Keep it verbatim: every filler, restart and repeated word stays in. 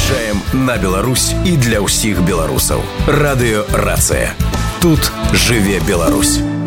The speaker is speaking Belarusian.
Выязджаем на Беларусь і для ўсіх беларусаў. Радыё Рацыя. Тут жыве Беларусь.